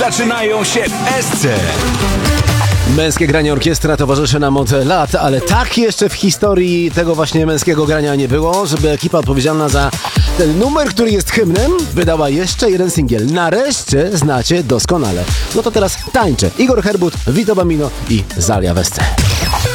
Zaczynają się w SC. Męskie granie orkiestra towarzyszy nam od lat, ale tak jeszcze w historii tego właśnie męskiego grania nie było, żeby ekipa odpowiedzialna za ten numer, który jest hymnem, wydała jeszcze jeden singiel. Nareszcie znacie doskonale. No to teraz tańczę. Igor Herbut, Vito Bambino i Zalia w SC.